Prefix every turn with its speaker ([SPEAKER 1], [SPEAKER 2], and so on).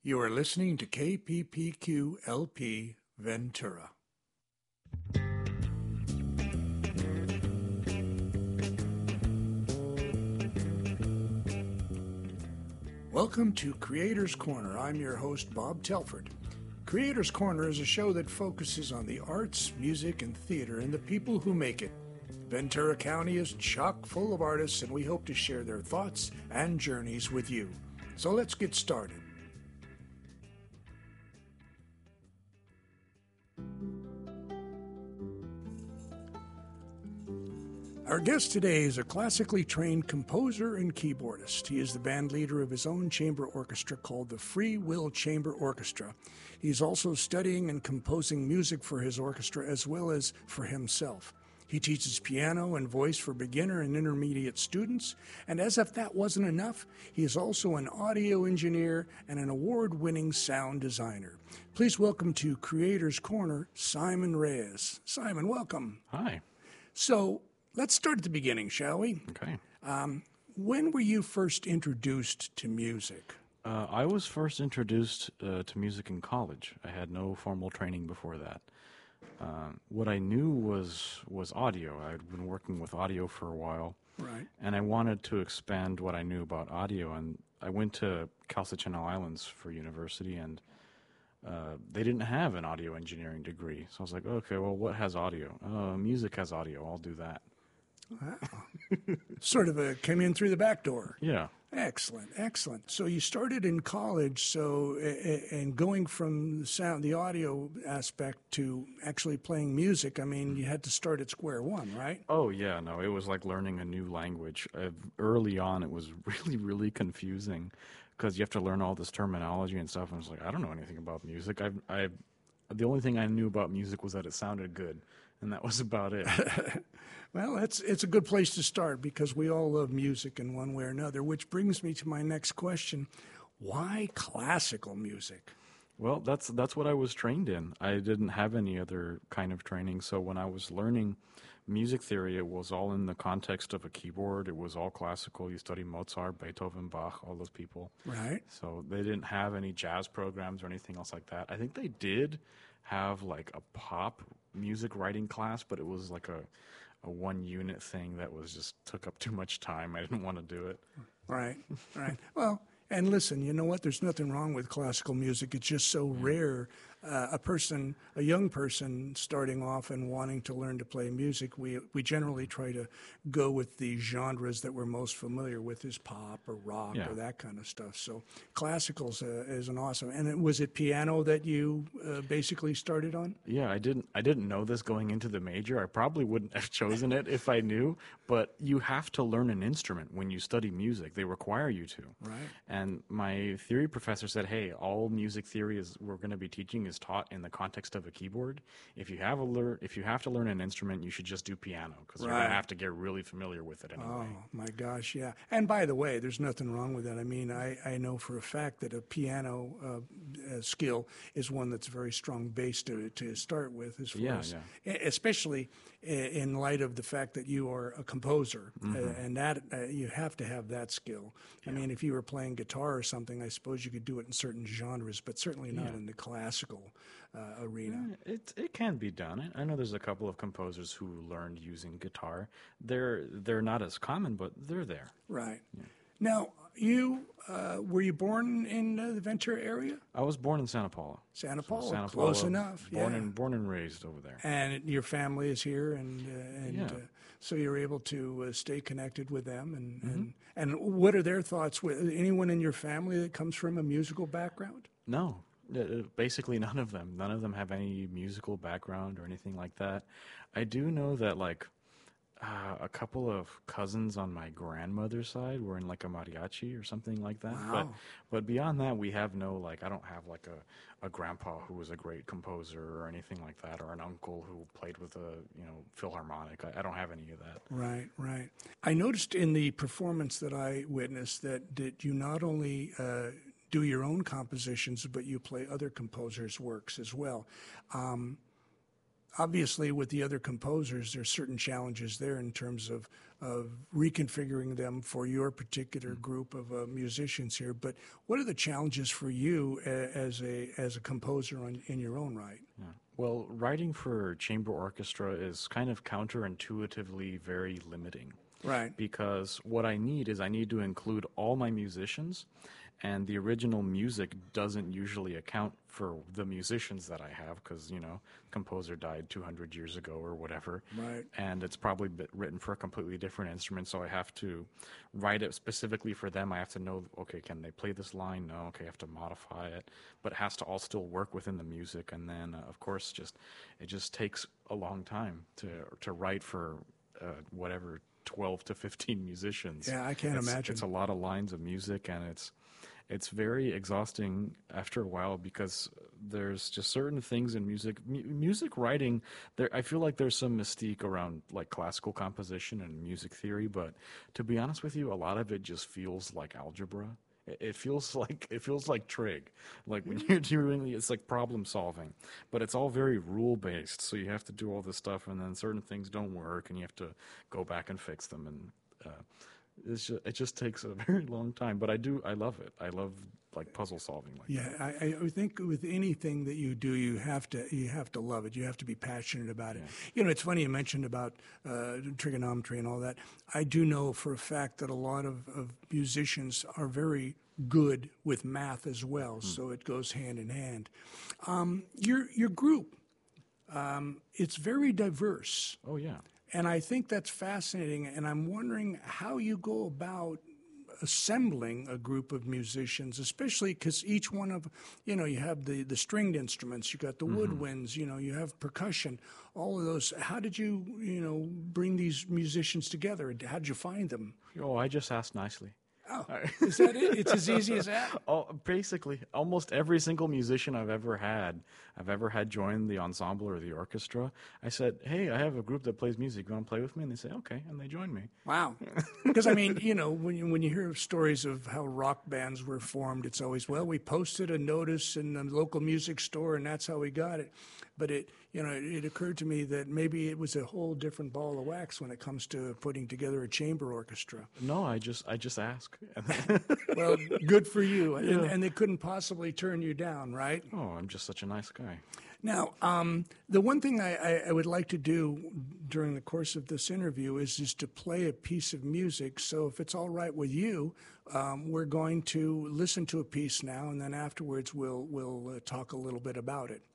[SPEAKER 1] You are listening to KPPQ LP Ventura. Welcome to Creators Corner. I'm your host, Bob Telford. Creators Corner is a show that focuses on the arts, music, and theater and the people who make it. Ventura County is chock full of artists, and we hope to share their thoughts and journeys with you. So let's get started. Our guest today is a classically trained composer and keyboardist. He is the band leader of his own chamber orchestra called the Free Will Chamber Orchestra. He's also studying and composing music for his orchestra as well as for himself. He teaches piano and voice for beginner and intermediate students, and as if that wasn't enough, he is also an audio engineer and an award-winning sound designer. Please welcome to Creators Corner, Simon Reyes. Simon, welcome.
[SPEAKER 2] Hi.
[SPEAKER 1] So, let's start at the beginning, shall we?
[SPEAKER 2] Okay.
[SPEAKER 1] When were you first introduced to music?
[SPEAKER 2] I was first introduced to music in college. I had no formal training before that. What I knew was audio. I'd been working with audio for a while.
[SPEAKER 1] Right.
[SPEAKER 2] And I wanted to expand what I knew about audio. And I went to Kelso Channel Islands for university, and they didn't have an audio engineering degree. So I was like, okay, well, what has audio? Music has audio. I'll do that.
[SPEAKER 1] Wow. Sort of came in through the back door.
[SPEAKER 2] Yeah.
[SPEAKER 1] Excellent, excellent. So you started in college, and going from the audio aspect to actually playing music, I mean, you had to start at square one, right?
[SPEAKER 2] Oh, yeah, no, it was like learning a new language. Early on, it was really, really confusing because you have to learn all this terminology and stuff. And I was like, I don't know anything about music. The only thing I knew about music was that it sounded good, and that was about it.
[SPEAKER 1] Well, it's a good place to start because we all love music in one way or another, which brings me to my next question. Why classical music?
[SPEAKER 2] Well, that's what I was trained in. I didn't have any other kind of training, so when I was learning music theory, it was all in the context of a keyboard. It was all classical. You study Mozart, Beethoven, Bach, all those people.
[SPEAKER 1] Right.
[SPEAKER 2] So they didn't have any jazz programs or anything else like that. I think they did have like a pop music writing class, but it was like a one-unit thing that was just took up too much time. I didn't want to do it.
[SPEAKER 1] Right, right. Well, and listen, you know what? There's nothing wrong with classical music. It's just so rare. A young person starting off and wanting to learn to play music, we generally try to go with the genres that we're most familiar with, is pop or rock or that kind of stuff. So classicals is an awesome. And was it piano that you basically started on?
[SPEAKER 2] Yeah, I didn't know this going into the major. I probably wouldn't have chosen it if I knew. But you have to learn an instrument when you study music. They require you to.
[SPEAKER 1] Right.
[SPEAKER 2] And my theory professor said, hey, all music theory we're going to be teaching is taught in the context of a keyboard. If you have to learn an instrument, you should just do piano because you're going to have to get really familiar with it anyway.
[SPEAKER 1] Oh, my gosh, yeah. And by the way, there's nothing wrong with that. I mean, I know for a fact that a piano skill is one that's a very strong base to start with, as far as, especially in light of the fact that you are a composer, and that you have to have that skill. I mean, if you were playing guitar or something, I suppose you could do it in certain genres, but certainly not in the classical arena.
[SPEAKER 2] It can be done. I know there's a couple of composers who learned using guitar. They're not as common, but they're there.
[SPEAKER 1] Right. Yeah. Now, were you born in the Ventura area?
[SPEAKER 2] I was born in Santa Paula.
[SPEAKER 1] Santa Paula, close enough.
[SPEAKER 2] Born and raised over there.
[SPEAKER 1] And your family is here, so you're able to stay connected with them. And what are their thoughts? Anyone in your family that comes from a musical background?
[SPEAKER 2] No. Basically none of them. None of them have any musical background or anything like that. I do know that a couple of cousins on my grandmother's side were in like a mariachi or something like that.
[SPEAKER 1] Wow.
[SPEAKER 2] But beyond that, we have no I don't have like a grandpa who was a great composer or anything like that, or an uncle who played with a philharmonic. I don't have any of that.
[SPEAKER 1] Right, right. I noticed in the performance that I witnessed that you not only do your own compositions, but you play other composers' works as well. obviously, with the other composers, there's certain challenges there in terms of reconfiguring them for your particular group of musicians here. But what are the challenges for you as a composer in your own right?
[SPEAKER 2] Yeah. Well, writing for chamber orchestra is kind of counterintuitively very limiting.
[SPEAKER 1] Right.
[SPEAKER 2] Because what I need to include all my musicians, and the original music doesn't usually account for the musicians that I have because, composer died 200 years ago or whatever.
[SPEAKER 1] Right.
[SPEAKER 2] And it's probably written for a completely different instrument, so I have to write it specifically for them. I have to know, okay, can they play this line? No, okay, I have to modify it, but it has to all still work within the music. And then, of course, it just takes a long time to write for whatever 12 to 15 musicians.
[SPEAKER 1] Yeah, I can't imagine.
[SPEAKER 2] It's a lot of lines of music, and it's very exhausting after a while because there's just certain things in music writing. I feel like there's some mystique around like classical composition and music theory, but to be honest with you, a lot of it just feels like algebra. It feels like trig, like when you're doing it's like problem solving, but it's all very rule based. So you have to do all this stuff, and then certain things don't work, and you have to go back and fix them, and it just takes a very long time. But I love it. I love like puzzle solving.
[SPEAKER 1] I think with anything that you do, you have to love it. You have to be passionate about it.
[SPEAKER 2] Yeah.
[SPEAKER 1] It's funny you mentioned about trigonometry and all that. I do know for a fact that a lot of musicians are very good with math as well, so it goes hand in hand. Your group, it's very diverse.
[SPEAKER 2] Oh yeah.
[SPEAKER 1] And I think that's fascinating, and I'm wondering how you go about assembling a group of musicians, especially because each one of, you have the stringed instruments, you got the woodwinds, you have percussion, all of those. How did you, bring these musicians together? How did you find them?
[SPEAKER 2] Oh, I just asked nicely.
[SPEAKER 1] Oh, is that it? It's as easy as that?
[SPEAKER 2] Oh, basically, almost every single musician I've ever had join the ensemble or the orchestra. I said, "Hey, I have a group that plays music. You want to play with me?" And they say, "Okay," and they join me.
[SPEAKER 1] Wow. Because when you hear of stories of how rock bands were formed, it's always, well, we posted a notice in the local music store, and that's how we got it. But it occurred to me that maybe it was a whole different ball of wax when it comes to putting together a chamber orchestra.
[SPEAKER 2] No, I just ask.
[SPEAKER 1] Well, good for you.
[SPEAKER 2] Yeah.
[SPEAKER 1] And they couldn't possibly turn you down, right?
[SPEAKER 2] Oh, I'm just such a nice guy.
[SPEAKER 1] Now, the one thing I would like to do during the course of this interview is to play a piece of music. So if it's all right with you, we're going to listen to a piece now, and then afterwards we'll talk a little bit about it.